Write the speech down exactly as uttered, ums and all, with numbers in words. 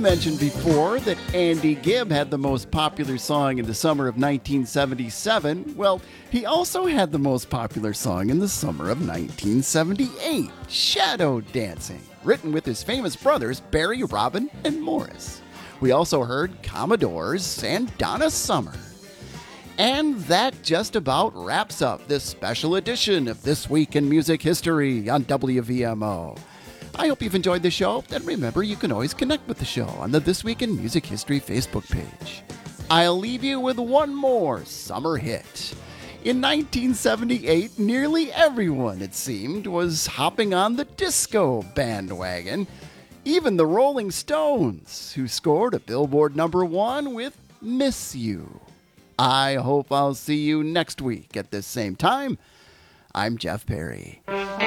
mentioned before that Andy Gibb had the most popular song in the summer of nineteen seventy-seven. Well, he also had the most popular song in the summer of nineteen seventy-eight, Shadow Dancing, written with his famous brothers Barry, Robin, and Morris. We also heard Commodores and Donna Summer. And that just about wraps up this special edition of This Week in Music History on W V M O. I hope you've enjoyed the show, and remember you can always connect with the show on the This Week in Music History Facebook page. I'll leave you with one more summer hit. In nineteen seventy-eight, nearly everyone, it seemed, was hopping on the disco bandwagon. Even the Rolling Stones, who scored a Billboard number one with Miss You. I hope I'll see you next week at this same time. I'm Jeff Perry.